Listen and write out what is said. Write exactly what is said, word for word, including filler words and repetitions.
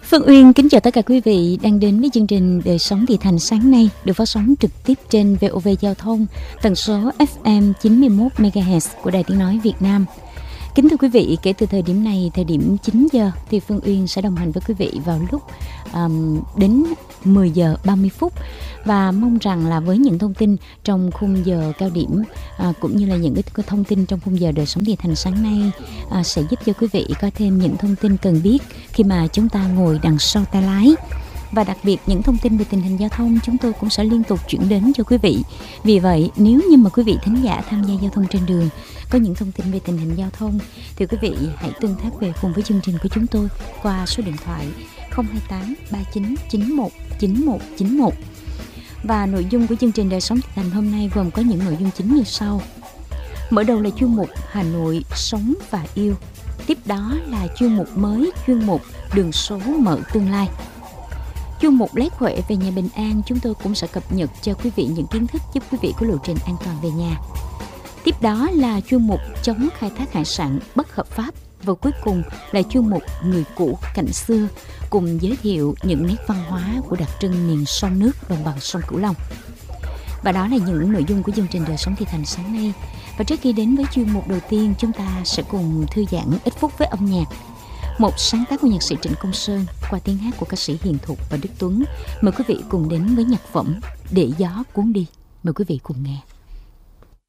Phương Uyên kính chào tất cả quý vị đang đến với chương trình Đời Sống Thị Thành sáng nay được phát sóng trực tiếp trên vê o vê Giao thông, tần số ép em chín mươi mốt mê ga héc của Đài Tiếng Nói Việt Nam. Kính thưa quý vị, kể từ thời điểm này, thời điểm chín giờ thì Phương Uyên sẽ đồng hành với quý vị vào lúc um, đến mười giờ ba mươi phút, và mong rằng là với những thông tin trong khung giờ cao điểm à, cũng như là những cái thông tin trong khung giờ Đời Sống Thị Thành sáng nay à, sẽ giúp cho quý vị có thêm những thông tin cần biết khi mà chúng ta ngồi đằng sau tay lái. Và đặc biệt những thông tin về tình hình giao thông chúng tôi cũng sẽ liên tục chuyển đến cho quý vị. Vì vậy nếu như mà quý vị thính giả tham gia giao thông trên đường có những thông tin về tình hình giao thông thì quý vị hãy tương tác về cùng với chương trình của chúng tôi qua số điện thoại không hai tám ba chín chín một chín một chín một. Và nội dung của chương trình Đời Sống Thị Thành hôm nay gồm có những nội dung chính như sau. Mở đầu là chuyên mục Hà Nội Sống và Yêu. Tiếp đó là chuyên mục mới, chuyên mục Đường số mở tương lai. Chuyên mục Lái khỏe về nhà bình an, chúng tôi cũng sẽ cập nhật cho quý vị những kiến thức giúp quý vị có lộ trình an toàn về nhà. Tiếp đó là chuyên mục Chống khai thác hải sản bất hợp pháp. Và cuối cùng là chuyên mục Người cũ cảnh xưa, cùng giới thiệu những nét văn hóa của đặc trưng miền sông nước đồng bằng sông Cửu Long. Và đó là những nội dung của chương trình Đời Sống Thị Thành sáng nay. Và trước khi đến với chuyên mục đầu tiên, chúng ta sẽ cùng thư giãn ít phút với âm nhạc. Một sáng tác của nhạc sĩ Trịnh Công Sơn qua tiếng hát của ca sĩ Hiền Thục và Đức Tuấn. Mời quý vị cùng đến với nhạc phẩm Để Gió Cuốn Đi. Mời quý vị cùng nghe.